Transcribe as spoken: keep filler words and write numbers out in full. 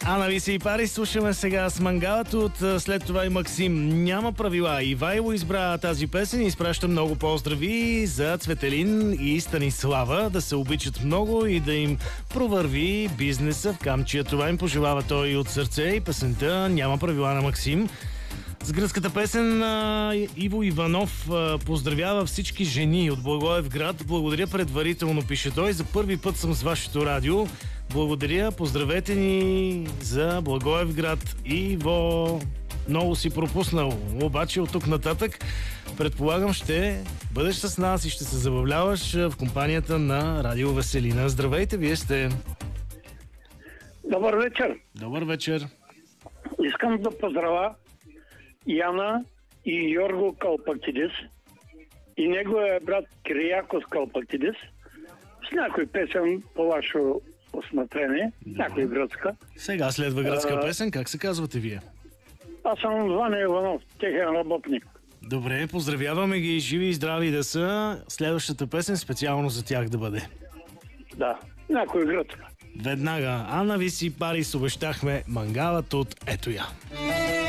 Ана Виси и Пари, слушаме сега с мангалът от след това и Максим. Няма правила. Ивайло избра тази песен и изпраща много поздрави за Цветелин и Станислава, да се обичат много и да им провърви бизнеса в Камчия. Това им пожелава той от сърце и песента Няма правила на Максим. С гръцката песен Иво Иванов поздравява всички жени от Благоевград. Благодаря предварително, пише той. За първи път съм с вашето радио. Благодаря, поздравете ни за Благоевград. Иво, много си пропуснал. Обаче от тук нататък предполагам ще бъдеш с нас и ще се забавляваш в компанията на Радио Веселина. Здравейте, вие сте. Добър вечер. Добър вечер. Искам да поздравя Яна и Йорго Калпактидис и неговия брат Кириакос Калпактидис с някой песен по ваше осмотрение, някой гръцка. Сега следва гръцка а, песен. Как се казвате вие? Аз съм Ваня Иванов, техен работник. Добре, поздравяваме ги, живи и здрави да са. Следващата песен специално за тях да бъде. Да, някой гръцка. Веднага, Ана Виси и Парис, обещахме мангалът от Ето я.